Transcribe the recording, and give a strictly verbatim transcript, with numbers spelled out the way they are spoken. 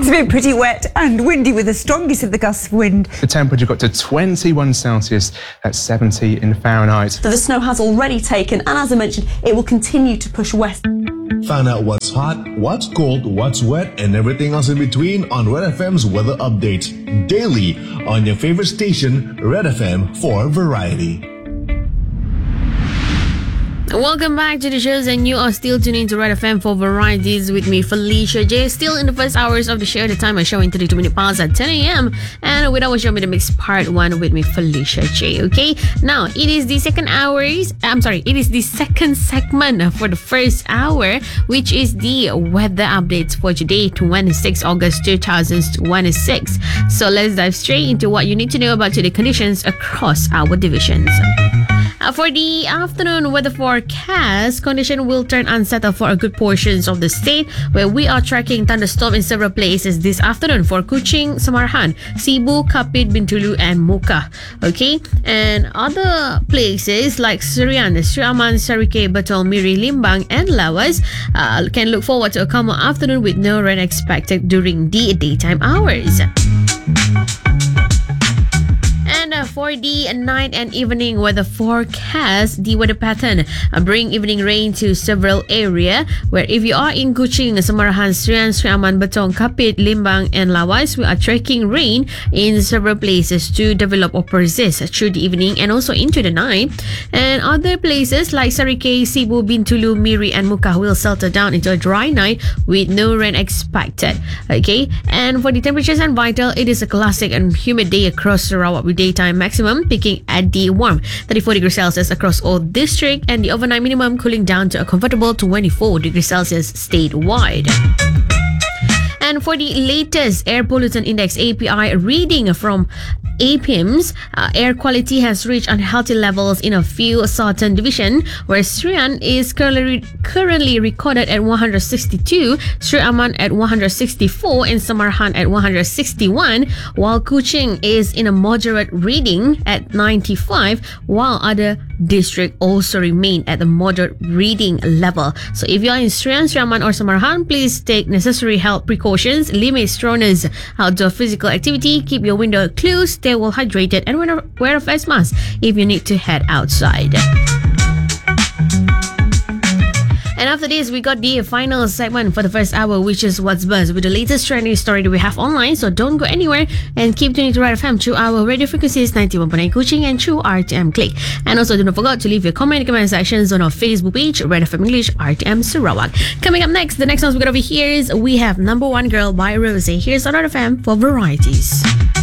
It's been pretty wet and windy with the strongest of the gusts of wind. The temperature got to twenty-one Celsius, that's seventy in Fahrenheit. So the snow has already taken, and as I mentioned, it will continue to push west. Find out what's hot, what's cold, what's wet, and everything else in between on Red F M's weather update daily on your favorite station, Red F M for Variety. Welcome back to the shows, and you are still tuning to Red F M for Varieties with me, Felicia J. Still in the first hours of the show. The time I show in thirty-two minutes past at ten a.m. and with our show me the mix part one with me, Felicia J. Okay, now it is the second hours. I'm sorry, it is the second segment for the first hour, which is the weather updates for today, twenty-sixth of August two thousand twenty-six. So let's dive straight into what you need to know about today conditions across our divisions. Uh, for the afternoon weather forecast, condition will turn unsettled for a good portions of the state, where we are tracking thunderstorm in several places this afternoon for Kuching, Samarhan, Cebu, Kapit, Bintulu, and Muka. Okay, and other places like Surian, Sri Aman, Sarike, Batol, Miri, Limbang, and Lawas uh, can look forward to a calmer afternoon with no rain expected during the daytime hours. And uh, for the night and evening weather forecast, the weather pattern uh, bring evening rain to several areas, where if you are in Kuching, Samarahan, Srian, Sri Aman, Batong, Kapit, Limbang, and Lawas, we are tracking rain in several places to develop or persist through the evening and also into the night. And other places like Sarike, Cebu, Bintulu, Miri, and Muka will settle down into a dry night with no rain expected. Okay, and for the temperatures and vital, it is a classic and humid day across Sarawak with daytime maximum peaking at the warm thirty-four degrees Celsius across all districts, and the overnight minimum cooling down to a comfortable twenty-four degrees Celsius statewide. And for the latest air pollutant index A P I reading from A P I M S, uh, air quality has reached unhealthy levels in a few southern division, where Srian is currently currently recorded at one hundred sixty-two, Sri Aman at one hundred sixty-four, and Samarhan at one hundred sixty-one, while Kuching is in a moderate reading at ninety-five, while other districts also remain at the moderate reading level. So if you are in Srian, Sri Aman, or Samarhan, please take necessary health precautions, limit strenuous outdoor physical activity, keep your window closed, stay well hydrated, and wear a, wear a face mask if you need to head outside. And after this, we got the final segment for the first hour, which is What's Buzz, with the latest trending story that we have online. So don't go anywhere and keep tuning to Red F M through our radio frequencies ninety-one point nine Kuching and through R T M Click. And also do not forget to leave your comment in the comment sections on our Facebook page, Red F M English R T M Sarawak. Coming up next, the next song we got over here is We Have Number One Girl by Rose. Here's on Red F M for Varieties.